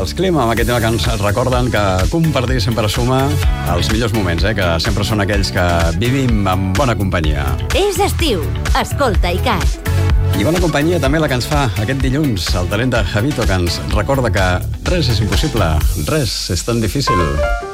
els Clima, amb aquest tema que ens recorden que compartir sempre suma els millors moments, que sempre són aquells que vivim en bona companyia. És estiu, escolta ICAT. I bona companyia també la que ens fa aquest dilluns, el talent de Javito, que ens recorda que res és impossible, res és tan difícil.